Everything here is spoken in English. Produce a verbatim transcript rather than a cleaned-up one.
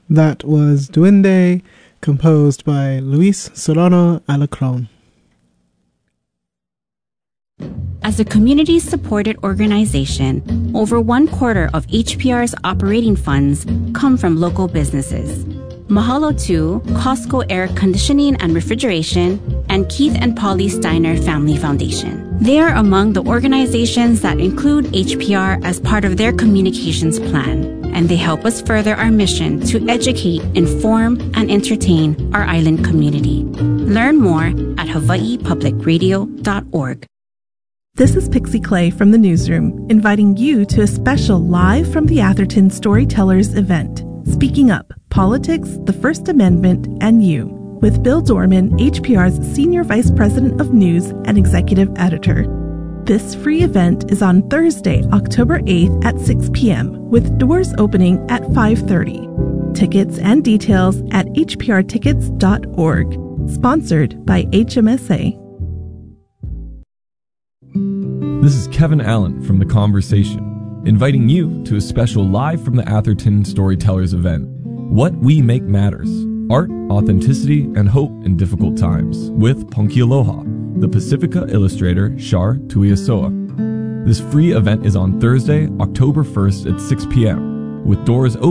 That was Duende, composed by Luis Serrano Alacron. As a community-supported organization, over one quarter of H P R's operating funds come from local businesses. Mahalo to Costco Air Conditioning and Refrigeration and Keith and Polly Steiner Family Foundation. They are among the organizations that include H P R as part of their communications plan, and they help us further our mission to educate, inform, and entertain our island community. Learn more at hawaii public radio dot org. This is Pixie Clay from the newsroom, inviting you to a special Live from the Atherton Storytellers event, Speaking Up, Politics, the First Amendment, and You, with Bill Dorman, H P R's Senior Vice President of News and Executive Editor. This free event is on Thursday, October eighth at six p.m., with doors opening at five thirty. Tickets and details at h p r tickets dot org. Sponsored by H M S A. This is Kevin Allen from The Conversation, inviting you to a special Live from the Atherton Storytellers event, What We Make Matters, Art, Authenticity, and Hope in Difficult Times, with Ponkialoha, the Pacifica illustrator Shar Tuiasoa. This free event is on Thursday, October first at six p.m., with doors open